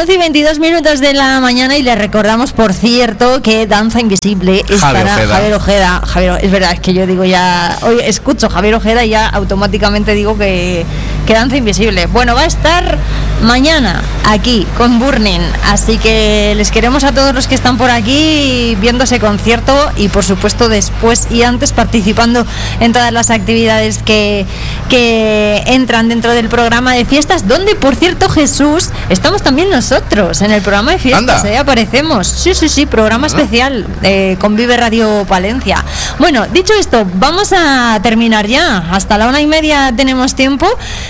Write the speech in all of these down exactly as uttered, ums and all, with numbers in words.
doce y veintidós minutos de la mañana y les recordamos, por cierto, que Danza Invisible estará Javier Ojeda. Javier Ojeda. Javier, es verdad, es que yo digo ya, hoy escucho Javier Ojeda y ya automáticamente digo que, que Danza Invisible. Bueno, va a estar mañana aquí con Burning, así que les queremos a todos los que están por aquí viendo ese concierto y por supuesto después y antes participando en todas las actividades que, que entran dentro del programa de fiestas, donde por cierto, Jesús, estamos también nosotros en el programa de fiestas, ¿eh? Aparecemos, sí, sí, sí, programa especial eh, con Vive Radio Palencia. Bueno, dicho esto, vamos a terminar ya, hasta la una y media tenemos tiempo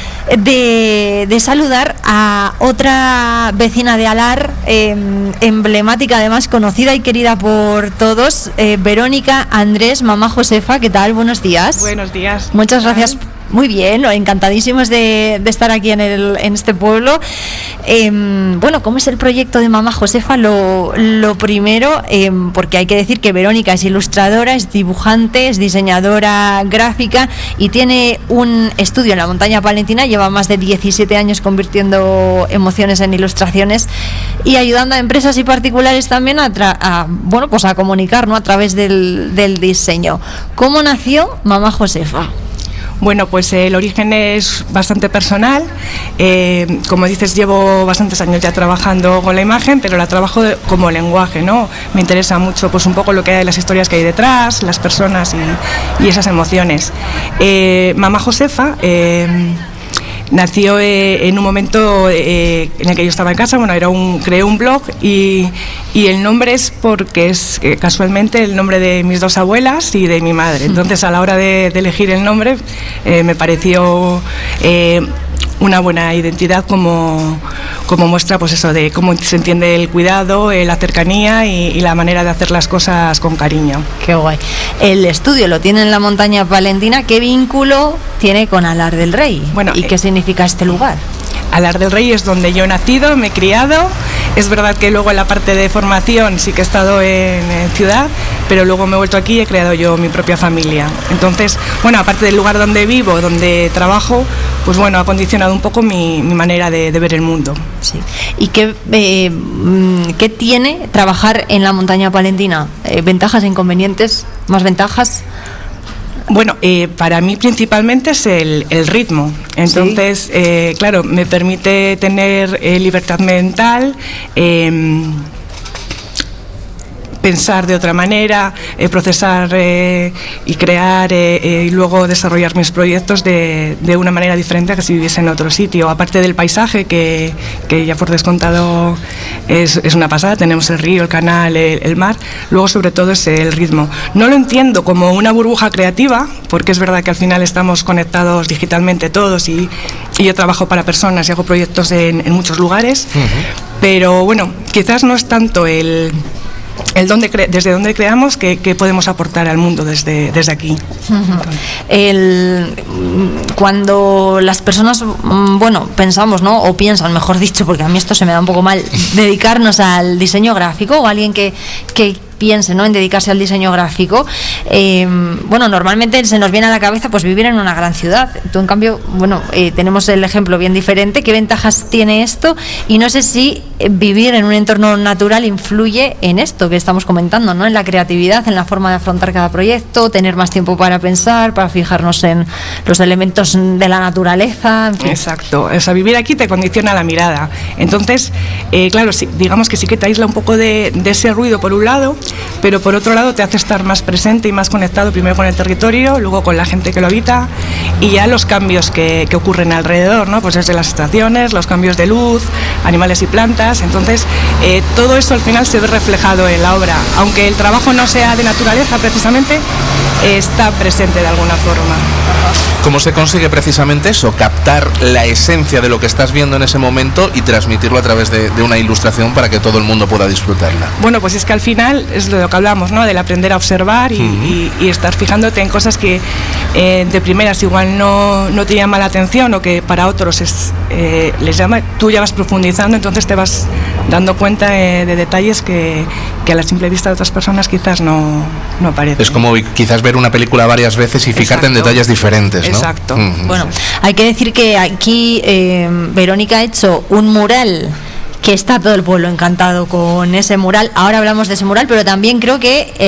De, de saludar a otra vecina de Alar, eh, emblemática, además conocida y querida por todos, eh, Verónica Andrés, mamá Josefa. ¿Qué tal? Buenos días. Buenos días. Muchas gracias. Muy bien, encantadísimos de, de estar aquí en, el, en este pueblo. Eh, bueno, ¿cómo es el proyecto de mamá Josefa? Lo, lo primero, eh, porque hay que decir que Verónica es ilustradora, es dibujante, es diseñadora gráfica y tiene un estudio en la montaña palentina. Lleva más de diecisiete años convirtiendo emociones en ilustraciones y ayudando a empresas y particulares también a, tra- a, bueno, pues a comunicar, ¿no?, a través del, del diseño. ¿Cómo nació mamá Josefa? Bueno, pues eh, el origen es bastante personal. Eh, como dices, llevo bastantes años ya trabajando con la imagen, pero la trabajo de, como lenguaje, ¿no? Me interesa mucho, pues un poco lo que hay, las historias que hay detrás, las personas y, y esas emociones. Eh, mamá Josefa Eh, nació eh, en un momento eh, en el que yo estaba en casa. Bueno, era un, creé un blog y, y el nombre es porque es eh, casualmente el nombre de mis dos abuelas y de mi madre. Entonces, a la hora de, de elegir el nombre, eh, me pareció eh, una buena identidad como, como muestra, pues eso, de cómo se entiende el cuidado, eh, la cercanía y, y la manera de hacer las cosas con cariño. Qué guay. El estudio lo tiene en la montaña palentina. ¿Qué vínculo tiene con Alar del Rey? Bueno, ¿y qué eh, significa este lugar? Alar del Rey es donde yo he nacido, me he criado. Es verdad que luego en la parte de formación sí que he estado en, en ciudad, pero luego me he vuelto aquí y he creado yo mi propia familia. Entonces, bueno, aparte del lugar donde vivo, donde trabajo, pues bueno, ha condicionado un poco mi, mi manera de, de ver el mundo. Sí. ¿Y qué, eh, qué tiene trabajar en la montaña palentina? Eh, ¿Ventajas e inconvenientes? ¿Más ventajas? Bueno, eh, para mí principalmente es el, el ritmo. Entonces, ¿sí? eh, claro, me permite tener eh, libertad mental, eh, pensar de otra manera, eh, procesar eh, y crear eh, eh, y luego desarrollar mis proyectos de, de una manera diferente a que si viviese en otro sitio. Aparte del paisaje, que, que ya por descontado es, es una pasada, tenemos el río, el canal, el, el mar, luego sobre todo es el ritmo. No lo entiendo como una burbuja creativa, porque es verdad que al final estamos conectados digitalmente todos y, y yo trabajo para personas y hago proyectos en, en muchos lugares, uh-huh. Pero bueno, quizás no es tanto el... el donde cre- desde donde creamos que, que podemos aportar al mundo desde, desde aquí. El, cuando las personas, bueno, pensamos, ¿no?, o piensan, mejor dicho, porque a mí esto se me da un poco mal, dedicarnos al diseño gráfico, o alguien que, que piense, ¿no?, en dedicarse al diseño gráfico, eh, bueno, normalmente se nos viene a la cabeza pues vivir en una gran ciudad. Tú, en cambio, bueno, eh, tenemos el ejemplo bien diferente. ¿Qué ventajas tiene esto? Y no sé si vivir en un entorno natural influye en esto que estamos comentando, ¿no?, en la creatividad, en la forma de afrontar cada proyecto, tener más tiempo para pensar, para fijarnos en los elementos de la naturaleza, en fin. Exacto, o sea, vivir aquí te condiciona la mirada. Entonces, eh, claro, sí, digamos que sí que te aísla un poco de, de ese ruido por un lado, pero por otro lado te hace estar más presente y más conectado, primero con el territorio, luego con la gente que lo habita y ya los cambios que, que ocurren alrededor, ¿no? Pues desde las estaciones, los cambios de luz, animales y plantas. Entonces, eh, todo eso al final se ve reflejado en la obra, aunque el trabajo no sea de naturaleza precisamente, eh, está presente de alguna forma. ¿Cómo se consigue precisamente eso? Captar la esencia de lo que estás viendo en ese momento y transmitirlo a través de, de una ilustración para que todo el mundo pueda disfrutarla. Bueno, pues es que al final es de lo que hablamos, ¿no?, del aprender a observar y, uh-huh. y, y estar fijándote en cosas que eh, de primeras igual no, no te llama la atención o que para otros es, eh, les llama, tú ya vas profundizando, entonces te vas dando cuenta eh, de detalles que, que a la simple vista de otras personas quizás no, no aparecen. Es como quizás ver una película varias veces y fijarte Exacto. en detalles diferentes, ¿no? Exacto. Uh-huh. Bueno, hay que decir que aquí eh, Verónica ha hecho un mural que está todo el pueblo encantado con ese mural. Ahora hablamos de ese mural, pero también creo que